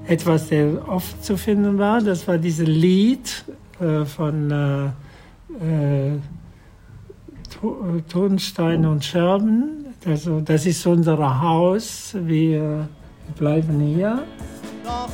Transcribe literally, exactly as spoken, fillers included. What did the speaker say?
etwas, der oft zu finden war. Das war dieses Lied äh, von äh, äh, Tonstein und Scherben. Also, das ist unser Haus. Wir bleiben hier. Doch